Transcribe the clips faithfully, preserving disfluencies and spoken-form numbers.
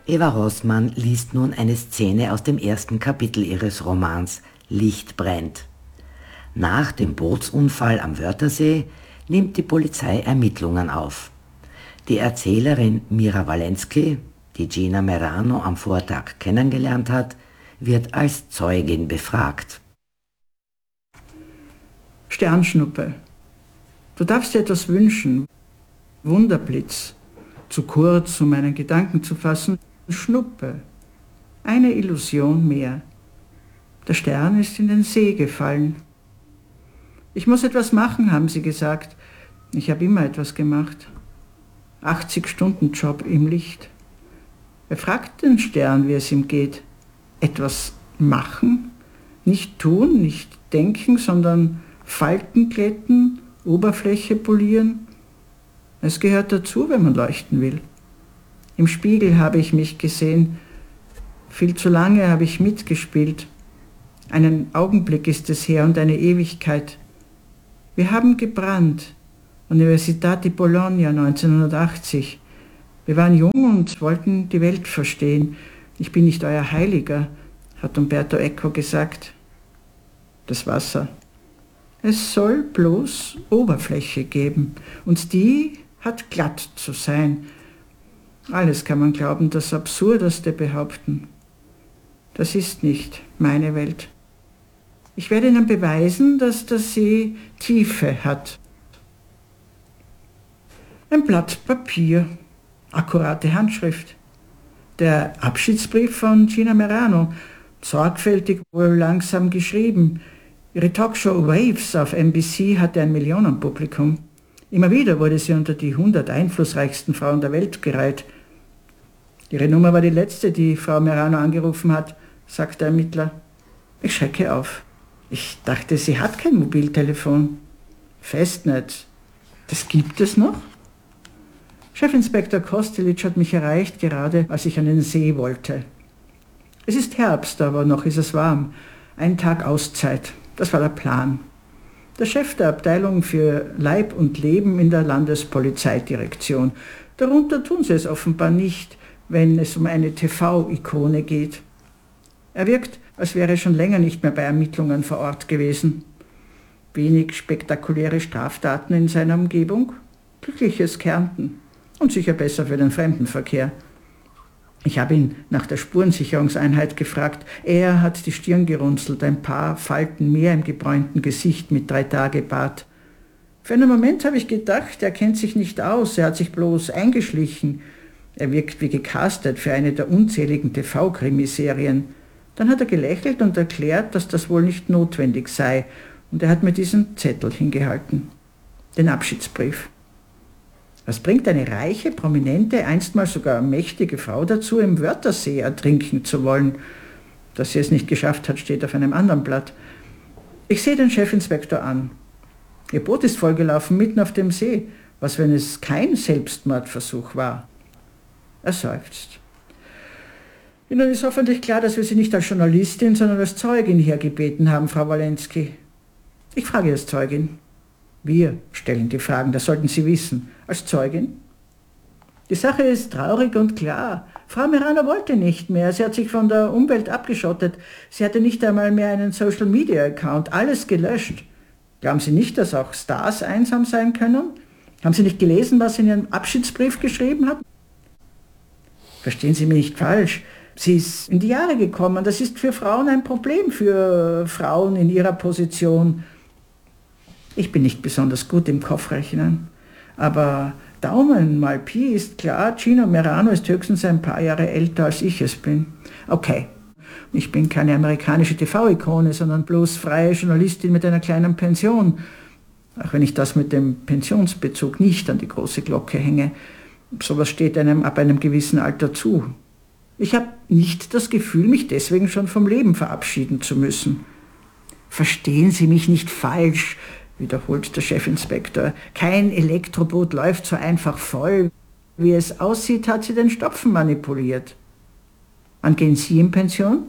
Eva Rossmann liest nun eine Szene aus dem ersten Kapitel ihres Romans Licht brennt. Nach dem Bootsunfall am Wörthersee nimmt die Polizei Ermittlungen auf. Die Erzählerin Mira Walensky, die Gina Merano am Vortag kennengelernt hat, wird als Zeugin befragt. Sternschnuppe, du darfst dir etwas wünschen. Wunderblitz, zu kurz, um einen Gedanken zu fassen. Schnuppe, eine Illusion mehr. Der Stern ist in den See gefallen. Ich muss etwas machen, haben sie gesagt. Ich habe immer etwas gemacht. achtzig-Stunden-Job im Licht. Er fragt den Stern, wie es ihm geht. Etwas machen? Nicht tun, nicht denken, sondern Falten glätten, Oberfläche polieren. Es gehört dazu, wenn man leuchten will. Im Spiegel habe ich mich gesehen. Viel zu lange habe ich mitgespielt. Einen Augenblick ist es her und eine Ewigkeit. Wir haben gebrannt. Università di Bologna neunzehnhundertachtzig. Wir waren jung und wollten die Welt verstehen. Ich bin nicht euer Heiliger, hat Umberto Eco gesagt. Das Wasser. Es soll bloß Oberfläche geben und die hat glatt zu sein. Alles kann man glauben, das Absurdeste behaupten. Das ist nicht meine Welt. Ich werde Ihnen beweisen, dass der See Tiefe hat. Ein Blatt Papier, akkurate Handschrift. Der Abschiedsbrief von Gina Merano, sorgfältig, wohl langsam geschrieben. Ihre Talkshow Waves auf N B C hatte ein Millionenpublikum. Immer wieder wurde sie unter die hundert einflussreichsten Frauen der Welt gereiht. Ihre Nummer war die letzte, die Frau Merano angerufen hat, sagt der Ermittler. Ich schrecke auf. Ich dachte, sie hat kein Mobiltelefon. Festnetz. Das gibt es noch? Chefinspektor Kostelic hat mich erreicht, gerade als ich an den See wollte. Es ist Herbst, aber noch ist es warm. Ein Tag Auszeit. Das war der Plan. Der Chef der Abteilung für Leib und Leben in der Landespolizeidirektion. Darunter tun sie es offenbar nicht, wenn es um eine T V-Ikone geht. Er wirkt, als wäre er schon länger nicht mehr bei Ermittlungen vor Ort gewesen. Wenig spektakuläre Straftaten in seiner Umgebung. Glückliches Kärnten. Und sicher besser für den Fremdenverkehr. Ich habe ihn nach der Spurensicherungseinheit gefragt. Er hat die Stirn gerunzelt, ein paar Falten mehr im gebräunten Gesicht mit drei Tage Bart. Für einen Moment habe ich gedacht, er kennt sich nicht aus, er hat sich bloß eingeschlichen. Er wirkt wie gecastet für eine der unzähligen T V-Krimiserien. Dann hat er gelächelt und erklärt, dass das wohl nicht notwendig sei. Und er hat mir diesen Zettel hingehalten. Den Abschiedsbrief. Was bringt eine reiche, prominente, einstmals sogar mächtige Frau dazu, im Wörthersee ertrinken zu wollen? Dass sie es nicht geschafft hat, steht auf einem anderen Blatt. Ich sehe den Chefinspektor an. Ihr Boot ist vollgelaufen, mitten auf dem See. Was, wenn es kein Selbstmordversuch war? Er seufzt. Ihnen ist hoffentlich klar, dass wir Sie nicht als Journalistin, sondern als Zeugin hergebeten haben, Frau Walensky. Ich frage als Zeugin. Wir stellen die Fragen, das sollten Sie wissen. Als Zeugin? Die Sache ist traurig und klar. Frau Merano wollte nicht mehr. Sie hat sich von der Umwelt abgeschottet. Sie hatte nicht einmal mehr einen Social-Media-Account. Alles gelöscht. Glauben Sie nicht, dass auch Stars einsam sein können? Haben Sie nicht gelesen, was sie in Ihrem Abschiedsbrief geschrieben hat? Verstehen Sie mich nicht falsch. Sie ist in die Jahre gekommen. Das ist für Frauen ein Problem, für Frauen in ihrer Position. Ich bin nicht besonders gut im Kopfrechnen, aber Daumen mal Pi ist klar, Gina Merano ist höchstens ein paar Jahre älter, als ich es bin. Okay, ich bin keine amerikanische T V-Ikone, sondern bloß freie Journalistin mit einer kleinen Pension. Auch wenn ich das mit dem Pensionsbezug nicht an die große Glocke hänge. Sowas steht einem ab einem gewissen Alter zu. Ich habe nicht das Gefühl, mich deswegen schon vom Leben verabschieden zu müssen. Verstehen Sie mich nicht falsch, wiederholt der Chefinspektor. Kein Elektroboot läuft so einfach voll. Wie es aussieht, hat sie den Stopfen manipuliert. Wann gehen Sie in Pension?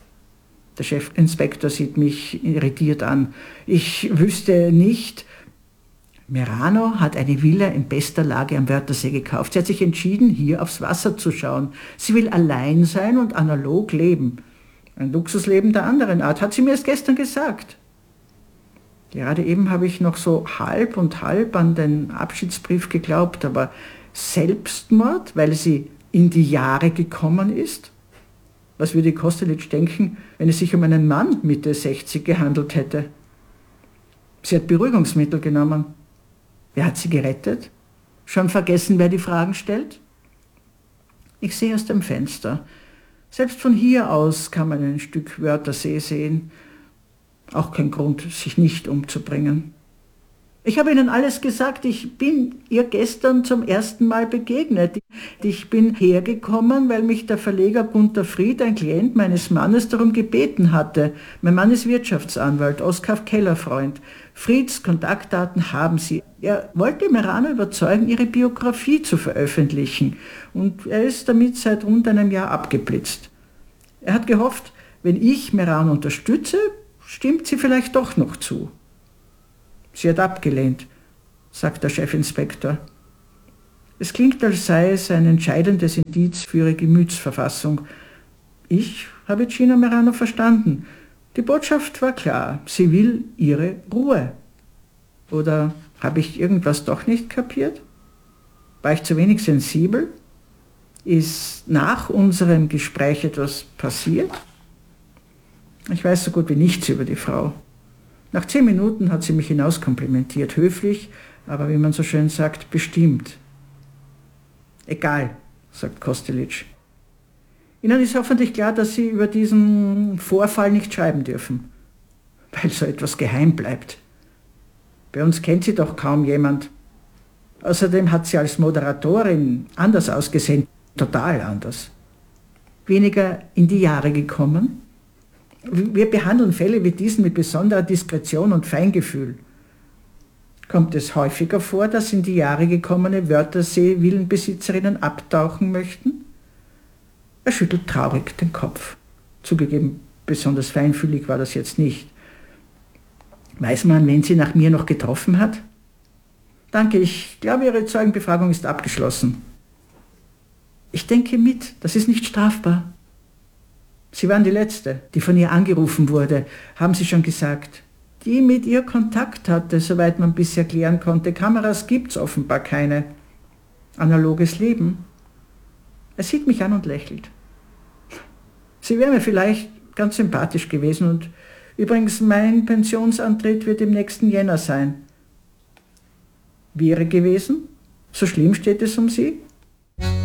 Der Chefinspektor sieht mich irritiert an. Ich wüsste nicht. Merano hat eine Villa in bester Lage am Wörthersee gekauft. Sie hat sich entschieden, hier aufs Wasser zu schauen. Sie will allein sein und analog leben. Ein Luxusleben der anderen Art, hat sie mir erst gestern gesagt. Gerade eben habe ich noch so halb und halb an den Abschiedsbrief geglaubt, aber Selbstmord, weil sie in die Jahre gekommen ist? Was würde Kostelic denken, wenn es sich um einen Mann Mitte sechzig gehandelt hätte? Sie hat Beruhigungsmittel genommen. Wer hat sie gerettet? Schon vergessen, wer die Fragen stellt? Ich sehe aus dem Fenster. Selbst von hier aus kann man ein Stück Wörthersee sehen. Auch kein Grund, sich nicht umzubringen. Ich habe Ihnen alles gesagt. Ich bin ihr gestern zum ersten Mal begegnet. Ich bin hergekommen, weil mich der Verleger Gunter Fried, ein Klient meines Mannes, darum gebeten hatte. Mein Mann ist Wirtschaftsanwalt, Oskar Keller-Freund. Frieds Kontaktdaten haben Sie. Er wollte Merano überzeugen, ihre Biografie zu veröffentlichen. Und er ist damit seit rund einem Jahr abgeblitzt. Er hat gehofft, wenn ich Merano unterstütze, stimmt sie vielleicht doch noch zu. Sie hat abgelehnt, sagt der Chefinspektor. Es klingt, als sei es ein entscheidendes Indiz für ihre Gemütsverfassung. Ich habe Gina Merano verstanden. Die Botschaft war klar, sie will ihre Ruhe. Oder habe ich irgendwas doch nicht kapiert? War ich zu wenig sensibel? Ist nach unserem Gespräch etwas passiert? Ich weiß so gut wie nichts über die Frau. Nach zehn Minuten hat sie mich hinauskomplimentiert, höflich, aber wie man so schön sagt, bestimmt. Egal, sagt Kostelic. Ihnen ist hoffentlich klar, dass Sie über diesen Vorfall nicht schreiben dürfen, weil so etwas geheim bleibt. Bei uns kennt sie doch kaum jemand. Außerdem hat sie als Moderatorin anders ausgesehen, total anders. Weniger in die Jahre gekommen. Wir behandeln Fälle wie diesen mit besonderer Diskretion und Feingefühl. Kommt es häufiger vor, dass in die Jahre gekommene Wörthersee-Villenbesitzerinnen abtauchen möchten? Er schüttelt traurig den Kopf. Zugegeben, besonders feinfühlig war das jetzt nicht. Weiß man, wen sie nach mir noch getroffen hat? Danke, ich glaube, Ihre Zeugenbefragung ist abgeschlossen. Ich denke mit, das ist nicht strafbar. Sie waren die Letzte, die von ihr angerufen wurde, haben Sie schon gesagt. Die mit ihr Kontakt hatte, soweit man bisher klären konnte. Kameras gibt's offenbar keine. Analoges Leben. Er sieht mich an und lächelt. Sie wäre mir vielleicht ganz sympathisch gewesen und übrigens, mein Pensionsantritt wird im nächsten Jänner sein. Wäre gewesen? So schlimm steht es um Sie?